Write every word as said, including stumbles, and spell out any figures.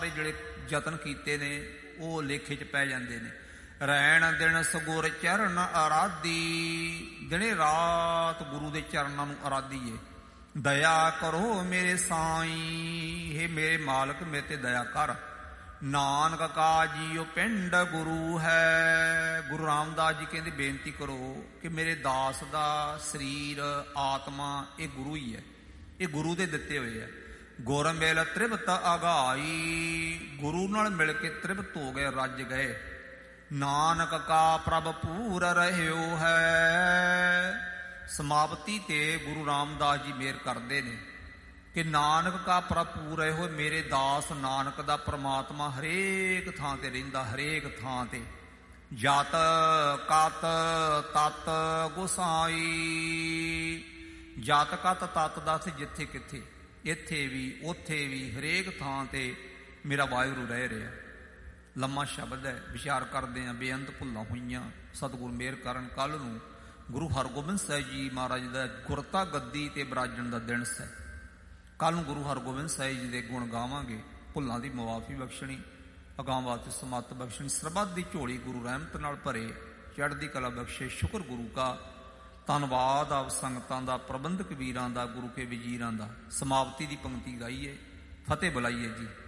ਜਿਹੜੇ ਯਤਨ ਕੀਤੇ ਨੇ ਉਹ ਲੇਖੇ 'ਚ ਪੈ ਜਾਂਦੇ ਨੇ। ਰੈਣ ਦਿਨ ਸਗੁਰ ਚਰਨ ਅਰਾਧੀ, ਦਿਨੇ ਰਾਤ ਗੁਰੂ ਦੇ ਚਰਨਾਂ ਨੂੰ ਅਰਾਧੀਏ। ਦਇਆ ਕਰੋ ਮੇਰੇ ਸਾਈਂ, ਹੇ ਮੇਰੇ ਮਾਲਕ ਮੇਰੇ ਤੇ ਦਇਆ ਕਰ। ਨਾਨਕ ਕਾ ਜੀਉ ਪਿੰਡ ਗੁਰੂ ਹੈ। ਗੁਰੂ ਰਾਮਦਾਸ ਜੀ ਕਹਿੰਦੇ ਬੇਨਤੀ ਕਰੋ ਕਿ ਮੇਰੇ ਦਾਸ ਦਾ ਸਰੀਰ ਆਤਮਾ ਇਹ ਗੁਰੂ ਹੀ ਹੈ, ਇਹ ਗੁਰੂ ਦੇ ਦਿੱਤੇ ਹੋਏ ਹੈ। ਗੁਰ ਮਿਲ ਤ੍ਰਿਪਤ ਅਗਾਈ, ਗੁਰੂ ਨਾਲ ਮਿਲ ਕੇ ਤ੍ਰਿਪਤ ਹੋ ਗਏ, ਰੱਜ ਗਏ। ਨਾਨਕ ਕਾ ਪ੍ਰਭ ਪੂਰ ਰਹਿਓ ਹੈ। ਸਮਾਪਤੀ ਤੇ ਗੁਰੂ ਰਾਮਦਾਸ ਜੀ ਮਿਹਰ ਕਰਦੇ ਨੇ ਕਿ ਨਾਨਕ ਕਾ ਪ੍ਰਭ ਪੂਰ ਰਹਿਓ। ਮੇਰੇ ਦਾਸ ਨਾਨਕ ਦਾ ਪ੍ਰਮਾਤਮਾ ਹਰੇਕ ਥਾਂ ਤੇ ਰਹਿੰਦਾ, ਹਰੇਕ ਥਾਂ ਤੇ। ਜਤ ਕਤ ਤਤ ਗੁਸਾਈ, ਜਤ ਕਤ ਤਤ ਦੱਸ ਜਿੱਥੇ ਕਿੱਥੇ, ਇੱਥੇ ਵੀ ਉੱਥੇ ਵੀ ਹਰੇਕ ਥਾਂ ਤੇ ਮੇਰਾ ਵਾਹਿਗੁਰੂ ਰਹਿ ਰਿਹਾ। ਲੰਮਾ ਸ਼ਬਦ ਹੈ, ਵਿਚਾਰ ਕਰਦੇ ਹਾਂ। ਬੇਅੰਤ ਭੁੱਲਾਂ ਹੋਈਆਂ, ਸਤਿਗੁਰ ਮਿਹਰ ਕਰਨ। ਕੱਲ੍ਹ ਨੂੰ ਗੁਰੂ ਹਰਗੋਬਿੰਦ ਸਾਹਿਬ ਜੀ ਮਹਾਰਾਜ ਦਾ ਗੁਰਤਾ ਗੱਦੀ ਤੇ ਬਿਰਾਜਣ ਦਾ ਦਿਨ ਹੈ। ਕੱਲ੍ਹ ਨੂੰ ਗੁਰੂ ਹਰਗੋਬਿੰਦ ਸਾਹਿਬ ਜੀ ਦੇ ਗੁਣ ਗਾਵਾਂਗੇ। ਭੁੱਲਾਂ ਦੀ ਮੁਆਫੀ ਬਖਸ਼ਣੀ, ਅਗਾਂਹ ਵਾਸਤੇ ਸਮੱਤ ਬਖਸ਼ਣੀ। ਸਰਬੱਤ ਦੀ ਝੋਲੀ ਗੁਰੂ ਰਹਿਮਤ ਨਾਲ ਭਰੇ, ਚੜ੍ਹਦੀ ਕਲਾ ਬਖਸ਼ੇ। ਸ਼ੁਕਰ ਗੁਰੂ ਕਾ, ਧੰਨਵਾਦ ਆਪ ਸੰਗਤਾਂ ਦਾ, ਪ੍ਰਬੰਧਕ ਵੀਰਾਂ ਦਾ, ਗੁਰੂ ਕੇ ਵਜ਼ੀਰਾਂ ਦਾ। ਸਮਾਪਤੀ ਦੀ ਪੰਕਤੀ ਗਾਈਏ, ਫਤਿਹ ਬੁਲਾਈਏ ਜੀ।